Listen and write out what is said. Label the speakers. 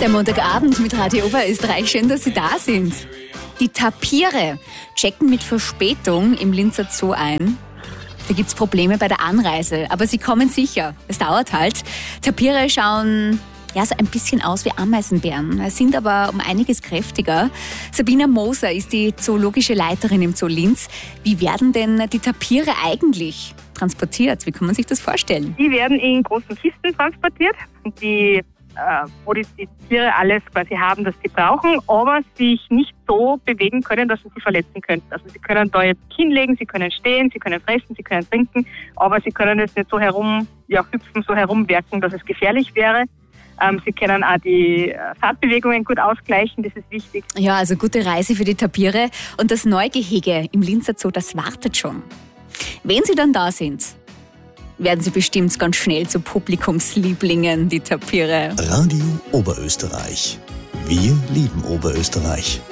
Speaker 1: Der Montagabend mit Radio Oberösterreich. Schön, dass Sie da sind. Die Tapire checken mit Verspätung im Linzer Zoo ein. Da gibt es Probleme bei der Anreise, aber sie kommen sicher. Es dauert halt. Tapire schauen so ein bisschen aus wie Ameisenbären, sind aber um einiges kräftiger. Sabina Moser ist die zoologische Leiterin im Zoo Linz. Wie werden denn die Tapire eigentlich transportiert? Wie kann man sich das vorstellen?
Speaker 2: Die werden in großen Kisten transportiert, wo die Tiere alles quasi haben, das sie brauchen, aber sich nicht so bewegen können, dass sie sich verletzen könnten. Also sie können da jetzt hinlegen, sie können stehen, sie können fressen, sie können trinken, aber sie können jetzt nicht so hüpfen, so herumwerken, dass es gefährlich wäre. Sie können auch die Fahrtbewegungen gut ausgleichen, das ist wichtig.
Speaker 1: Ja, also gute Reise für die Tapire. Und das Neugehege im Linzer Zoo, das wartet schon. Wenn sie dann da sind, werden sie bestimmt ganz schnell zu Publikumslieblingen, die Tapire.
Speaker 3: Radio Oberösterreich. Wir lieben Oberösterreich.